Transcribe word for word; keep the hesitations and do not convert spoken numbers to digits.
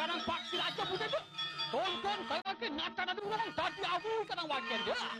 sekarang paksa aja budak tu. Tonton saya ke nata ada orang tadi aku kadang wakil dia.